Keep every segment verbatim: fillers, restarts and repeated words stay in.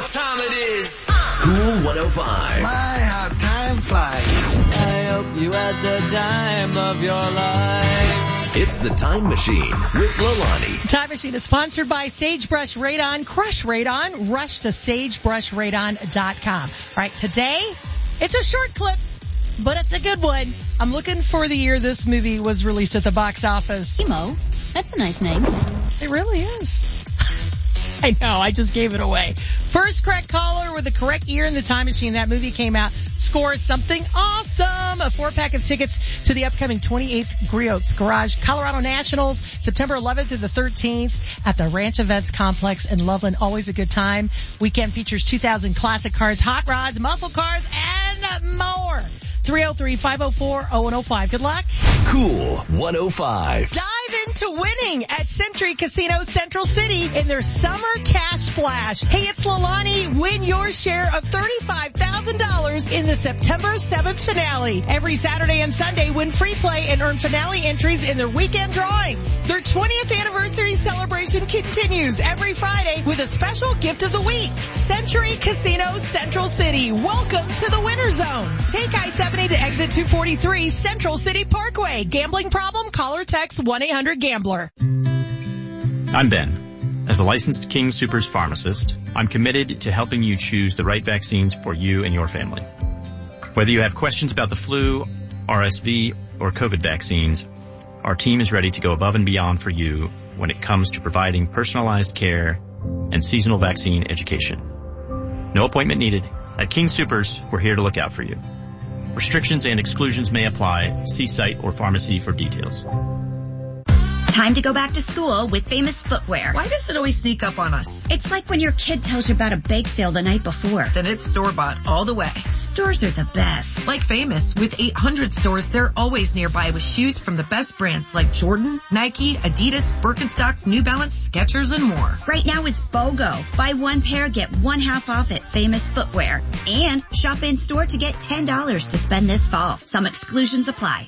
what time it is. Cool one oh five. My, how time flies. I hope you had the time of your life. It's the Time Machine with Lolani. Time Machine is sponsored by Sagebrush Radon. Crush Radon. Rush to sagebrush radon dot com. All right, today, it's a short clip, but it's a good one. I'm looking for the year this movie was released at the box office. Emo. That's a nice name. It really is. I know, I just gave it away. First correct caller with the correct year in the Time Machine that movie came out scores something awesome. A four-pack of tickets to the upcoming twenty-eighth Griots Garage Colorado Nationals, September eleventh through the thirteenth at the Ranch Events Complex in Loveland. Always a good time. Weekend features two thousand classic cars, hot rods, muscle cars, and more. three oh three, five oh four, oh one oh five. Good luck. Cool one oh five. Dive into winning at Century Casino Central City in their Summer Cash Flash. Hey, it's Lolani. Win your share of thirty-five thousand dollars in the September seventh finale. Every Saturday and Sunday, win free play and earn finale entries in their weekend drawings. Their twentieth anniversary celebration continues every Friday with a special gift of the week. Century Casino Central City. Welcome to the Winter Zone. Take I seventy to exit two forty-three Central City Parkway. Gambling problem? Call or text one eight hundred gambler. I'm Ben. As a licensed King Soopers pharmacist, I'm committed to helping you choose the right vaccines for you and your family. Whether you have questions about the flu, R S V, or COVID vaccines, our team is ready to go above and beyond for you when it comes to providing personalized care and seasonal vaccine education. No appointment needed. At King Soopers, we're here to look out for you. Restrictions and exclusions may apply. See site or pharmacy for details. Time to go back to school with Famous Footwear. Why does it always sneak up on us? It's like when your kid tells you about a bake sale the night before. Then it's store-bought all the way. Stores are the best. Like Famous. With eight hundred stores, they're always nearby with shoes from the best brands like Jordan, Nike, Adidas, Birkenstock, New Balance, Skechers, and more. Right now it's BOGO. Buy one pair, get one half off at Famous Footwear. And shop in store to get ten dollars to spend this fall. Some exclusions apply.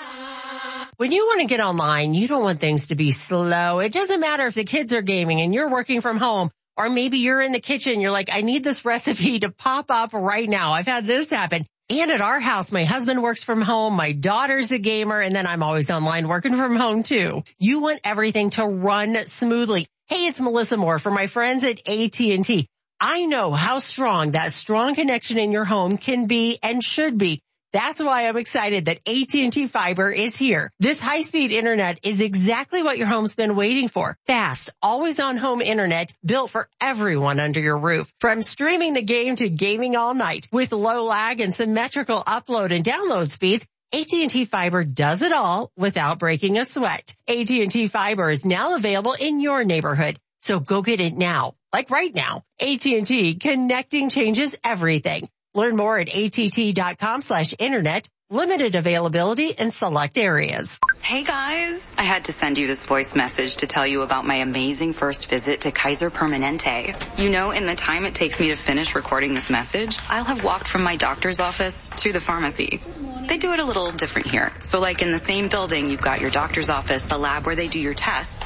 When you want to get online, you don't want things to be slow. It doesn't matter if the kids are gaming and you're working from home, or maybe you're in the kitchen. You're like, I need this recipe to pop up right now. I've had this happen. And at our house, my husband works from home, my daughter's a gamer, and then I'm always online working from home too. You want everything to run smoothly. Hey, it's Melissa Moore for my friends at A T and T. I know how strong that strong connection in your home can be and should be. That's why I'm excited that A T and T Fiber is here. This high-speed internet is exactly what your home's been waiting for. Fast, always-on home internet built for everyone under your roof. From streaming the game to gaming all night. With low lag and symmetrical upload and download speeds, A T and T Fiber does it all without breaking a sweat. A T and T Fiber is now available in your neighborhood. So go get it now. Like right now. A T and T, connecting changes everything. Learn more at att.com slash internet. Limited availability in select areas. Hey guys, I had to send you this voice message to tell you about my amazing first visit to Kaiser Permanente. You know, in the time it takes me to finish recording this message, I'll have walked from my doctor's office to the pharmacy. They do it a little different here. So like in the same building, you've got your doctor's office, the lab where they do your tests,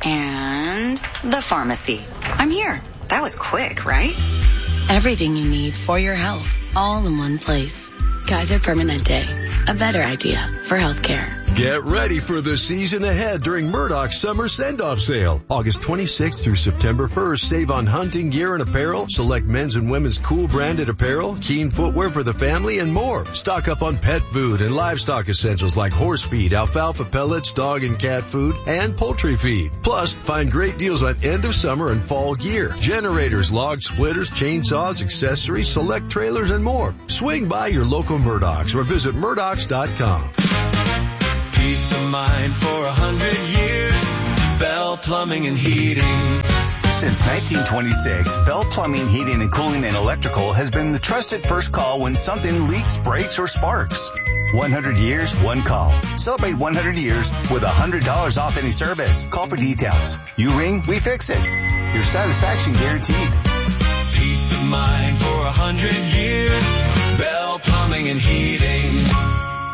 and the pharmacy. I'm here. That was quick, right? Everything you need for your health, all in one place. Kaiser Permanente, a better idea for healthcare. Get ready for the season ahead during Murdoch's Summer Send-Off Sale. August twenty-sixth through September first, save on hunting gear and apparel, select men's and women's cool branded apparel, Keen footwear for the family, and more. Stock up on pet food and livestock essentials like horse feed, alfalfa pellets, dog and cat food, and poultry feed. Plus, find great deals on end of summer and fall gear, generators, log splitters, chainsaws, accessories, select trailers, and more. Swing by your local Murdoch's or visit Murdochs dot com. Peace of mind for a hundred years. Bell Plumbing and Heating. Since nineteen twenty-six, Bell Plumbing, Heating, and Cooling and Electrical has been the trusted first call when something leaks, breaks, or sparks. one hundred years, one call. Celebrate one hundred years with one hundred dollars off any service. Call for details. You ring, we fix it. Your satisfaction guaranteed. Peace of mind for a hundred years. Bell Plumbing and Heating.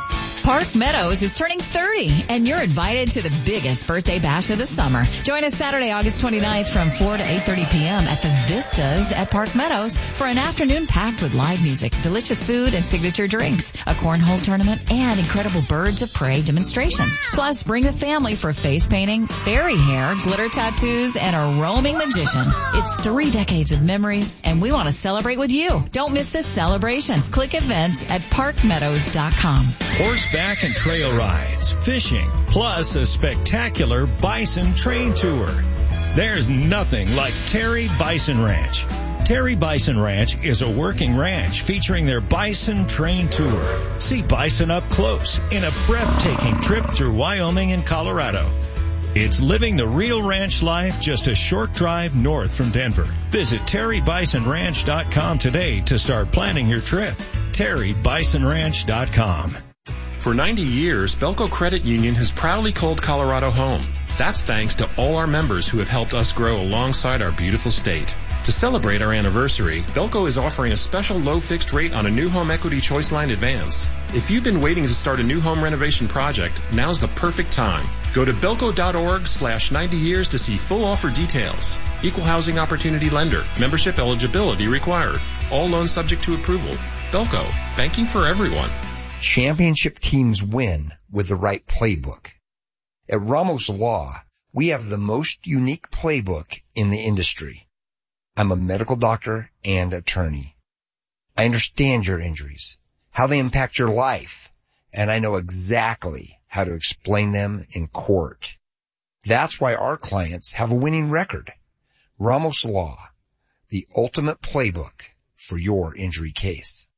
Park Meadows is turning thirty, and you're invited to the biggest birthday bash of the summer. Join us Saturday, August twenty-ninth from four to eight thirty p.m. at the Vistas at Park Meadows for an afternoon packed with live music, delicious food, and signature drinks, a cornhole tournament, and incredible birds of prey demonstrations. Plus, bring the family for face painting, fairy hair, glitter tattoos, and a roaming magician. It's three decades of memories, and we want to celebrate with you. Don't miss this celebration. Click events at park meadows dot com. Horseback and trail rides, fishing, plus a spectacular bison train tour. There's nothing like Terry Bison Ranch. Terry Bison Ranch is a working ranch featuring their Bison Train Tour. See bison up close in a breathtaking trip through Wyoming and Colorado. It's living the real ranch life just a short drive north from Denver. Visit terry bison ranch dot com today to start planning your trip. terry bison ranch dot com. For ninety years, Belco Credit Union has proudly called Colorado home. That's thanks to all our members who have helped us grow alongside our beautiful state. To celebrate our anniversary, Belco is offering a special low fixed rate on a new home equity choice line advance. If you've been waiting to start a new home renovation project, now's the perfect time. Go to belco.org slash 90 years to see full offer details. Equal housing opportunity lender. Membership eligibility required. All loans subject to approval. Belco. Banking for everyone. Championship teams win with the right playbook. At Ramos Law, we have the most unique playbook in the industry. I'm a medical doctor and attorney. I understand your injuries, how they impact your life, and I know exactly how to explain them in court. That's why our clients have a winning record. Ramos Law, the ultimate playbook for your injury case.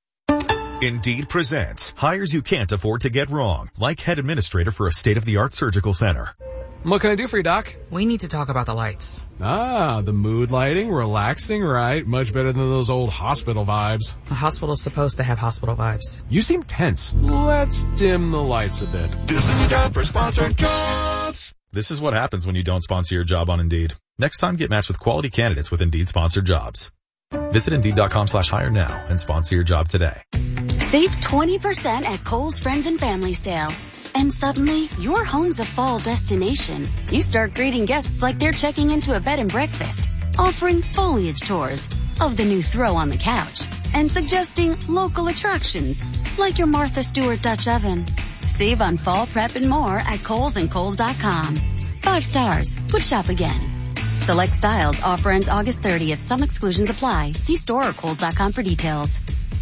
Indeed presents hires you can't afford to get wrong, like head administrator for a state-of-the-art surgical center. What can I do for you, Doc? We need to talk about the lights. Ah, the mood lighting, relaxing, right? Much better than those old hospital vibes. A hospital's supposed to have hospital vibes. You seem tense. Let's dim the lights a bit. This is a job for sponsored jobs. This is what happens when you don't sponsor your job on Indeed. Next time, get matched with quality candidates with Indeed sponsored jobs. Visit Indeed.com slash hire now and sponsor your job today. Save twenty percent at Kohl's Friends and Family Sale. And suddenly, your home's a fall destination. You start greeting guests like they're checking into a bed and breakfast, offering foliage tours of the new throw on the couch, and suggesting local attractions like your Martha Stewart Dutch oven. Save on fall prep and more at Kohl's and Kohl's dot com. Five stars. Would shop again. Select styles. Offer ends August thirtieth. Some exclusions apply. See store or Kohl's dot com for details.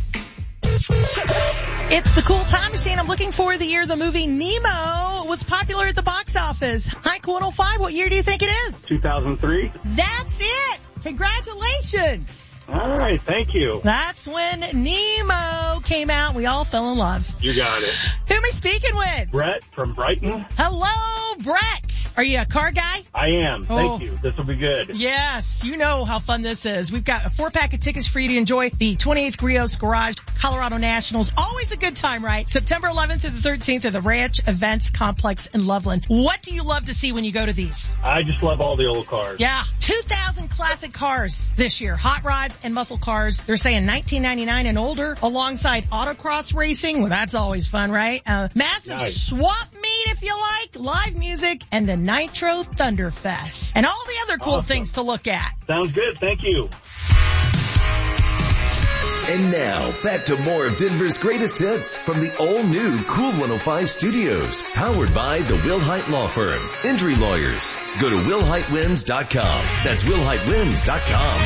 It's the Cool Time Machine. I'm looking for the year the movie Nemo was popular at the box office. Hi, Cool one oh five. What year do you think it is? two thousand three. That's it. Congratulations. All right. Thank you. That's when Nemo came out. We all fell in love. You got it. Who am I speaking with? Brett from Brighton. Hello, Brett. Are you a car guy? I am. Oh. Thank you. This will be good. Yes. You know how fun this is. We've got a four pack of tickets for you to enjoy the twenty-eighth Griot's Garage Colorado Nationals. Always a good time, right? September eleventh to the thirteenth at the Ranch Events Complex in Loveland. What do you love to see when you go to these? I just love all the old cars. Yeah. two thousand classic cars this year. Hot rods and muscle cars. They're saying nineteen ninety-nine and older alongside autocross racing. Well, that's always fun, right? Uh, massive Nice. swap meet, if you like, live music, and the Nitro Thunderfest. And all the other cool Awesome. things to look at. Sounds good. Thank you. And now, back to more of Denver's greatest hits from the all-new Cool one oh five Studios, powered by the Wilhite Law Firm. Injury lawyers. Go to wilhite wins dot com. That's wilhite wins dot com.